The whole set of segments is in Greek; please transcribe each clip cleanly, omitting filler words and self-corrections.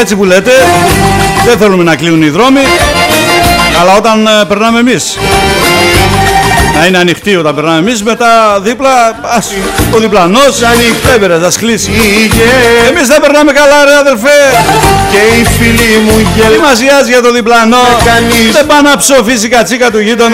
Έτσι που λέτε, δεν θέλουμε να κλείνουν οι δρόμοι, αλλά όταν περνάμε εμείς να είναι ανοιχτή όταν περνάμε εμείς, μετά δίπλα ο διπλανός ανοιχτέβερε, θα σκλήσει. Εμείς δεν περνάμε καλά ρε αδελφέ. Και οι φίλοι μου Τι μας νοιάζει για το διπλανό, δεν πάει να ψοφήσει η κατσίκα του γείτονα.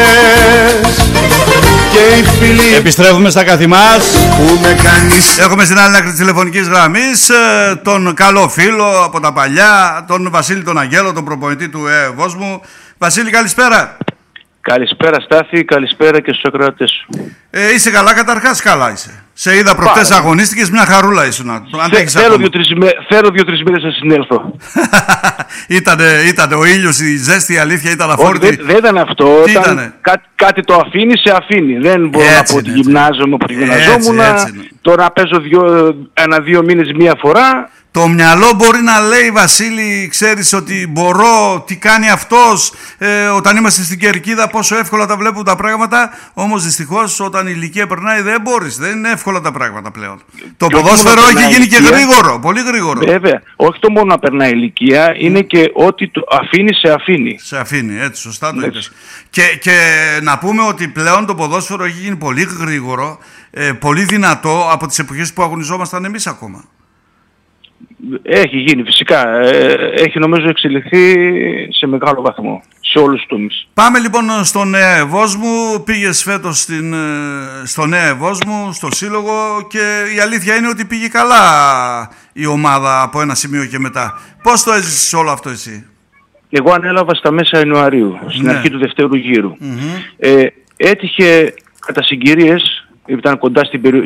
Και οι φίλοι... Επιστρέφουμε στα καθημάς. Που με κάνεις... Έχουμε στην άλλη άκρη της τηλεφωνικής γραμμής τον καλό φίλο από τα παλιά, τον Βασίλη τον Αγγέλο, τον προπονητή του Βόσμου. Βασίλη, καλησπέρα. Καλησπέρα Στάθη, καλησπέρα και στους ακροατές σου. Είσαι καλά καταρχάς, καλά είσαι. Σε είδα προχτές αγωνίστηκες, μια χαρούλα ήσουν. Θέλω 2-3 μέρες να συνέλθω. Ήτανε ο ήλιος, η ζέστη, η αλήθεια ήταν αφόρητη. Δεν ήταν αυτό. Κάτι το αφήνει, σε αφήνει. Δεν μπορώ να πω ότι γυμνάζομαι που γυμναζόμουν. Τώρα παίζω 1-2 μήνες μία φορά. Το μυαλό μπορεί να λέει, Βασίλη, ξέρεις ότι μπορώ, τι κάνει αυτός, όταν είμαστε στην κερκίδα πόσο εύκολα τα βλέπουν τα πράγματα, όμως δυστυχώς όταν η ηλικία περνάει δεν μπορείς, δεν είναι εύκολα τα πράγματα πλέον. Το ποδόσφαιρο έχει γίνει και γρήγορο, πολύ γρήγορο. Βέβαια, όχι το μόνο να περνάει η ηλικία, είναι και ότι το αφήνει, σε αφήνει. Σε αφήνει, έτσι, σωστά το είπες. Και να πούμε ότι πλέον το ποδόσφαιρο έχει γίνει πολύ γρήγορο, πολύ δυνατό από τις εποχές που αγωνιζόμασταν εμείς ακόμα. Έχει γίνει φυσικά. Έχει νομίζω εξελιχθεί σε μεγάλο βαθμό σε όλους τους τομείς. Πάμε λοιπόν στο Νέα Βόσμου. Πήγες φέτος στο Νέα Βόσμου, στο σύλλογο, και η αλήθεια είναι ότι πήγε καλά η ομάδα από ένα σημείο και μετά. Πώς το έζησες όλο αυτό εσύ? Εγώ ανέλαβα στα μέσα Ιανουαρίου, στην αρχή του δευτέρου γύρου. Έτυχε κατά συγκυρίες, ήταν κοντά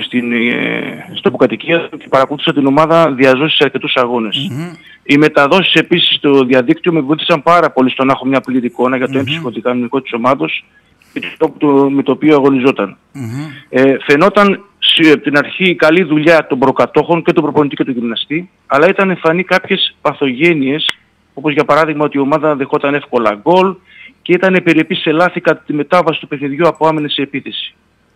στο υποκατοικία και παρακολούθησα την ομάδα διαζώσει σε αρκετούς αγώνες. Οι μεταδόσεις επίσης στο διαδίκτυο με βοήθησαν πάρα πολύ στο να έχω μια πλήρη εικόνα για το έμψυχο δικανονικό της ομάδος και το τρόπο με το οποίο αγωνιζόταν. Φαινόταν από την αρχή η καλή δουλειά των προκατόχων και του προπονητή και του γυμναστή, αλλά ήταν εμφανή κάποιες παθογένειες, όπως για παράδειγμα ότι η ομάδα δεχόταν εύκολα γκολ και ήταν περιεπής σε λάθη κατά τη μετάβαση του παιχνιδιού από άμυνα σε επίθεση.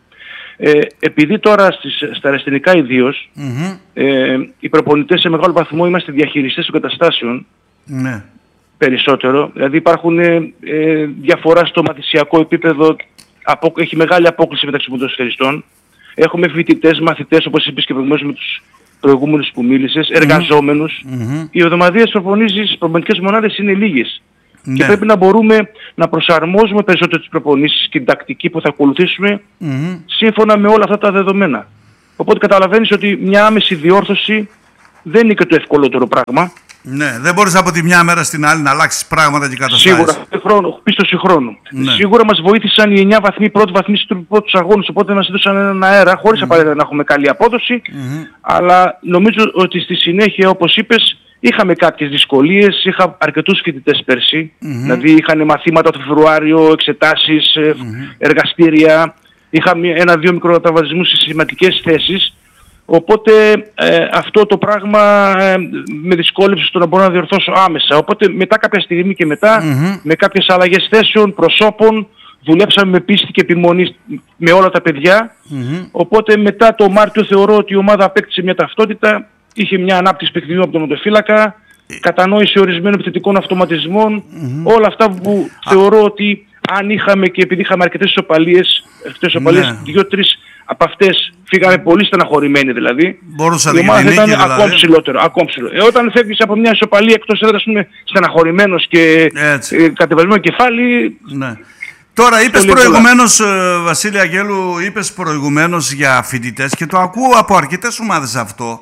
Επειδή τώρα στα αριστερικά ιδίως, οι προπονητές σε μεγάλο βαθμό είμαστε διαχειριστές των καταστάσεων, περισσότερο, δηλαδή υπάρχουν διαφορά στο μαθησιακό επίπεδο, έχει μεγάλη απόκληση μεταξύ ποδοσφαιριστών. Έχουμε φοιτητές, μαθητές, όπως είπες και προηγουμένως με τους προηγούμενους που μίλησες, εργαζόμενους. Οι εβδομαδιαίες προπονήσεις στις προπονητικές μονάδες είναι λίγες. Και πρέπει να μπορούμε να προσαρμόζουμε περισσότερο τις προπονήσεις και την τακτική που θα ακολουθήσουμε σύμφωνα με όλα αυτά τα δεδομένα. Οπότε καταλαβαίνεις ότι μια άμεση διόρθωση δεν είναι και το ευκολότερο πράγμα. Ναι, δεν μπορείς από τη μια μέρα στην άλλη να αλλάξεις πράγματα και καταστάσεις. Σίγουρα, πίστοση χρόνου. Σίγουρα μας βοήθησαν οι 9 βαθμοί πρώτοι βαθμοί στους πρώτους αγώνες, οπότε μας έδωσαν έναν αέρα, χωρίς απαραίτητα να έχουμε καλή απόδοση. Αλλά νομίζω ότι στη συνέχεια, όπως είπες, είχαμε κάποιες δυσκολίες, είχα αρκετούς φοιτητές πέρσι, δηλαδή είχαν μαθήματα το Φεβρουάριο, εξετάσεις, εργαστήρια, είχα 1-2 μικροκαταβασμούς σε σημαντικές θέσεις, οπότε αυτό το πράγμα με δυσκόλεψε στο να μπορώ να διορθώσω άμεσα. Οπότε μετά κάποια στιγμή και μετά, με κάποιες αλλαγές θέσεων, προσώπων, δουλέψαμε με πίστη και επιμονή με όλα τα παιδιά, οπότε μετά το Μάρτιο θεωρώ ότι η ομάδα απέκτησε μια ταυτότητα. Είχε μια ανάπτυξη παιχνιδιού από τον μοτοφύλακα, κατανόηση ορισμένων επιθετικών αυτοματισμών, όλα αυτά που θεωρώ ότι αν είχαμε, και επειδή είχαμε αρκετές ισοπαλίες, 2-3 από αυτές φύγαμε πολύ στεναχωρημένοι δηλαδή, μπορούσα η ομάδα ήταν δηλαδή ακόμα ψηλότερο. Όταν φεύγεις από μια ισοπαλία εκτός έδρας, στεναχωρημένος και κατεβασμένο κεφάλι... Τώρα είπες προηγουμένως, Βασίλη Αγγέλου, είπες προηγουμένως για φοιτητές και το ακούω από αρκετές ομάδες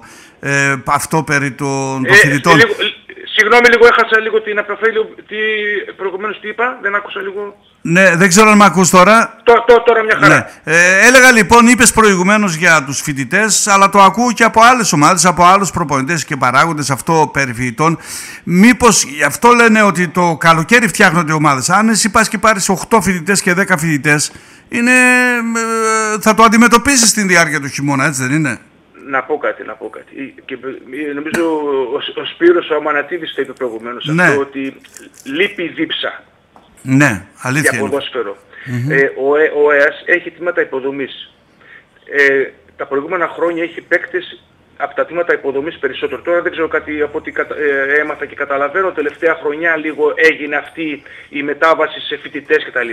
αυτό περί των φοιτητών. Συγγνώμη λίγο, έχασα λίγο την αποφέλη, προηγουμένως τι είπα, δεν άκουσα λίγο. Ναι, δεν ξέρω αν με ακούς τώρα. Τώρα μια χαρά. Έλεγα λοιπόν, είπες προηγουμένως για τους φοιτητές, αλλά το ακούω και από άλλες ομάδες, από άλλους προπονητές και παράγοντες αυτό περί φοιτητών. Μήπως γι' αυτό λένε ότι το καλοκαίρι φτιάχνονται ομάδες? Αν εσύ πας και πάρεις 8 φοιτητές και 10 φοιτητές, θα το αντιμετωπίσεις στην διάρκεια του χειμώνα, έτσι δεν είναι? Να πω κάτι. Και νομίζω ο Σπύρος ο Αμανατίδης το είπε προηγουμένως αυτό, ότι λείπει η δίψα. Ναι, αλήθεια. Για ποδόσφαιρο. Ο ΕΑΣ έχει τμήματα υποδομής. Τα προηγούμενα χρόνια έχει παίκτες από τα τμήματα υποδομής περισσότερο. Τώρα δεν ξέρω κάτι από ό,τι έμαθα και καταλαβαίνω. Τελευταία χρονιά λίγο έγινε αυτή η μετάβαση σε φοιτητές κτλ.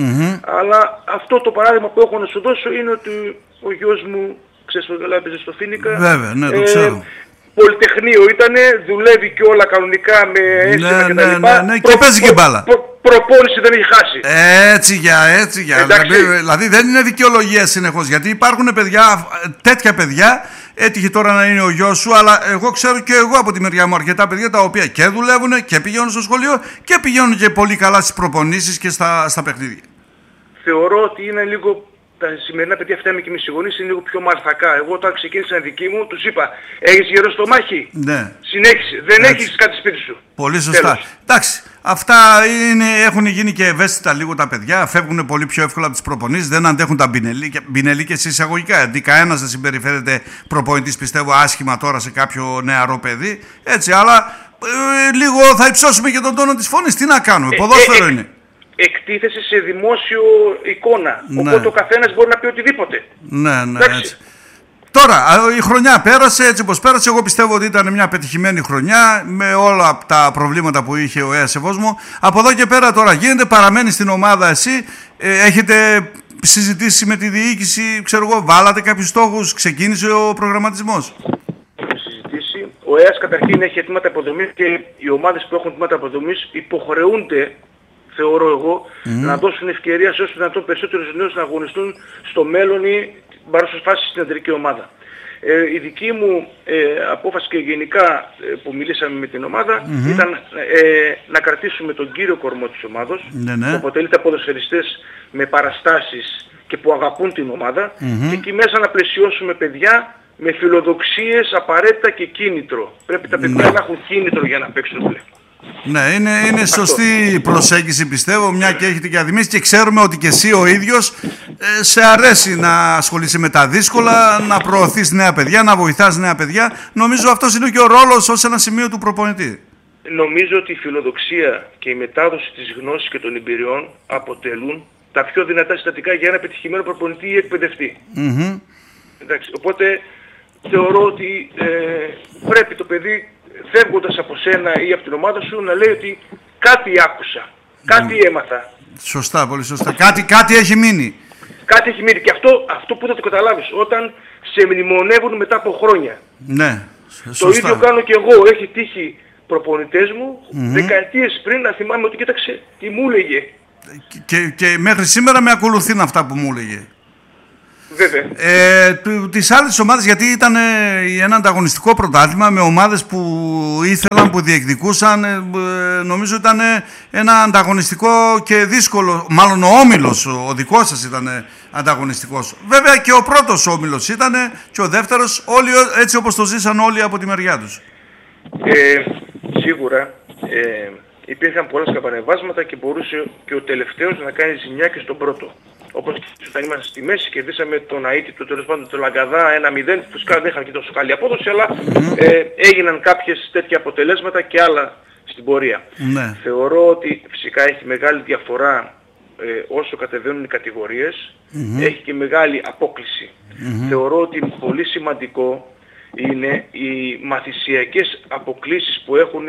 Αλλά αυτό το παράδειγμα που έχω να σου δώσω είναι ότι ο γιος μου, ξέρεις το έπαιζε στο Φίνικα. Βέβαια, ναι, το ξέρω. Πολυτεχνείο ήτανε, δουλεύει και όλα κανονικά με αίσθημα κτλ. Ναι, και παίζει και μπάλα. Προπόνηση δεν έχει χάσει. Έτσι για. Δηλαδή δεν είναι δικαιολογία συνεχώς. Γιατί υπάρχουν παιδιά, τέτοια παιδιά, έτυχε τώρα να είναι ο γιος σου, αλλά εγώ ξέρω και εγώ από τη μεριά μου αρκετά παιδιά τα οποία και δουλεύουν και πηγαίνουν στο σχολείο και πηγαίνουν και πολύ καλά στις προπονήσεις και στα παιχνίδια. Θεωρώ ότι είναι λίγο. Τα σημερινά παιδιά αυτά με και οι γονείς είναι λίγο πιο μαλθακά. Εγώ όταν ξεκίνησα δική μου, τους είπα: έχεις γερό στο μάχη. Ναι. Συνέχισε. Δεν έχεις κάτι σπίτι σου. Πολύ σωστά. Τέλος. Εντάξει. Αυτά έχουν γίνει και ευαίσθητα λίγο τα παιδιά. Φεύγουν πολύ πιο εύκολα από τις προπονήσεις. Δεν αντέχουν τα μπινελίκες σε εισαγωγικά. Γιατί κανένας δεν συμπεριφέρεται προπονητής, πιστεύω, άσχημα τώρα σε κάποιο νεαρό παιδί. Έτσι, αλλά λίγο θα υψώσουμε και τον τόνο της φωνής. Τι να κάνουμε. Ποδόσφαιρο είναι. Εκτίθεση σε δημόσιο εικόνα. Ναι. Οπότε ο καθένας μπορεί να πει οτιδήποτε. Ναι, έτσι. Τώρα, η χρονιά πέρασε έτσι όπως πέρασε. Εγώ πιστεύω ότι ήταν μια πετυχημένη χρονιά με όλα τα προβλήματα που είχε ο ΕΑ Σεβόσμου. Από εδώ και πέρα τώρα γίνεται, παραμένει στην ομάδα εσύ. Έχετε συζητήσει με τη διοίκηση, ξέρω εγώ, βάλατε κάποιους στόχους, ξεκίνησε ο προγραμματισμός. Έχουμε συζητήσει. Ο ΕΑ καταρχήν έχει αιτήματα υποδομής και οι ομάδες που έχουν αιτήματα υποδομής υποχρεούνται, θεωρώ εγώ, να δώσουν ευκαιρία σε όσο δυνατόν περισσότερους νέους να αγωνιστούν στο μέλλον ή παρουσιαστικά φάση στην αντρική ομάδα. Η δική μου απόφαση και γενικά που μιλήσαμε με την ομάδα ήταν να κρατήσουμε τον κύριο κορμό της ομάδος, που αποτελείται από ποδοσφαιριστές με παραστάσεις και που αγαπούν την ομάδα και εκεί μέσα να πλαισιώσουμε παιδιά με φιλοδοξίες απαραίτητα και κίνητρο. Πρέπει τα παιδιά να έχουν κίνητρο για να παίξουν πλέον. Ναι, είναι σωστή προσέγγιση πιστεύω, μια και έχετε και αδημήσει και ξέρουμε ότι και εσύ ο ίδιος σε αρέσει να ασχολείσαι με τα δύσκολα, να προωθείς νέα παιδιά, να βοηθάς νέα παιδιά. Νομίζω αυτός είναι και ο ρόλος ως ένα σημείο του προπονητή. Νομίζω ότι η φιλοδοξία και η μετάδοση της γνώσης και των εμπειριών αποτελούν τα πιο δυνατά συστατικά για ένα πετυχημένο προπονητή ή εκπαιδευτή. Εντάξει, οπότε θεωρώ ότι πρέπει το παιδί, φεύγοντας από σένα ή από την ομάδα σου, να λέει ότι κάτι άκουσα, κάτι έμαθα. Σωστά, πολύ σωστά. Κάτι έχει μείνει. Κάτι έχει μείνει. Και αυτό που θα το καταλάβεις όταν σε μνημονεύουν μετά από χρόνια. Ναι, σωστά. Το ίδιο κάνω και εγώ. Έχει τύχει προπονητές μου δεκαετίες πριν να θυμάμαι ότι κοίταξε τι μου έλεγε. Και μέχρι σήμερα με ακολουθούν αυτά που μου έλεγε. Τις άλλες ομάδες, γιατί ήταν ένα ανταγωνιστικό πρωτάθλημα με ομάδες που ήθελαν, που διεκδικούσαν, νομίζω ήταν ένα ανταγωνιστικό και δύσκολο, μάλλον ο όμιλος, ο δικός σας ήταν ανταγωνιστικός. Βέβαια και ο πρώτος όμιλος ήταν και ο δεύτερος, όλοι έτσι όπως το ζήσαν όλοι από τη μεριά τους. Σίγουρα υπήρχαν πολλά σκαμπανεβάσματα και μπορούσε και ο τελευταίος να κάνει ζημιά και στον πρώτο. Όπως και όταν ήμασταν στη μέση, κερδίσαμε τον αίτητο, τέλος πάντων τον Λαγκαδά 1-0, φυσικά δεν είχαν και τόσο καλή απόδοση, αλλά έγιναν κάποιες τέτοια αποτελέσματα και άλλα στην πορεία. Θεωρώ ότι φυσικά έχει μεγάλη διαφορά όσο κατεβαίνουν οι κατηγορίες, έχει και μεγάλη απόκλιση. Θεωρώ ότι πολύ σημαντικό είναι οι μαθησιακές αποκλίσεις που έχουν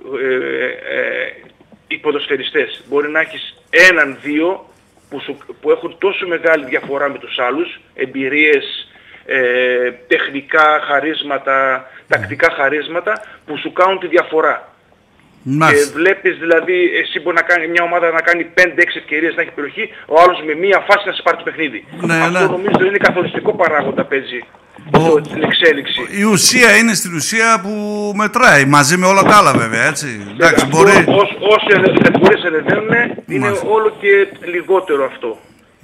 οι ποδοσφαιριστές. Μπορεί να έχεις έναν-δύο που έχουν τόσο μεγάλη διαφορά με τους άλλους, εμπειρίες, τεχνικά χαρίσματα, τακτικά χαρίσματα, που σου κάνουν τη διαφορά. Και βλέπεις δηλαδή, εσύ μπορεί να κάνει μια ομάδα να κάνει 5-6 ευκαιρίες να έχει περιοχή, ο άλλος με μία φάση να σε πάρει το παιχνίδι. Αυτό νομίζω είναι καθοριστικό παράγοντα, παίζει την εξέλιξη. Η ουσία είναι στην ουσία που μετράει, μαζί με όλα τα άλλα βέβαια, έτσι. Εντάξει, όσοι κατηγορίες ενεδένουν, είναι όλο και λιγότερο αυτό.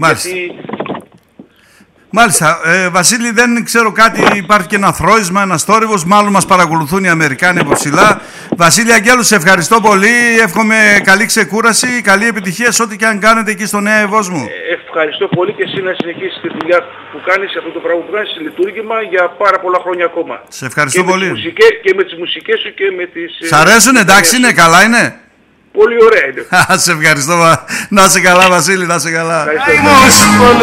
Μάλιστα. Βασίλη, δεν ξέρω κάτι, υπάρχει και ένα θρόισμα, ένας θόρυβος, μάλλον μας παρακολουθούν οι Αμερικάνοι από ψηλά. Βασίλη Αγγέλου, σε ευχαριστώ πολύ, εύχομαι καλή ξεκούραση, καλή επιτυχία σε ό,τι και αν κάνετε εκεί στο Νέα Ευόσμου. Ευχαριστώ πολύ και εσύ να συνεχίσεις τη δουλειά που κάνεις, αυτό το πράγμα που κάνεις, λειτουργήμα για πάρα πολλά χρόνια ακόμα. Σε ευχαριστώ πολύ. Και με τις μουσικές σου και με τις... Σ' αρέσουν, εντάξει είναι, καλά είναι. Πολύ ωραία είναι. Σε ευχαριστώ. Να είσαι καλά Βασίλη, να είσαι καλά.